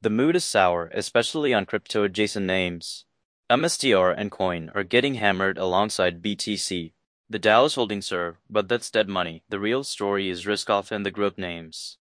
The mood is sour, especially on crypto-adjacent names. MSTR and Coin are getting hammered alongside BTC. The DAO is holding serve, but that's dead money. The real story is risk-off in the group names.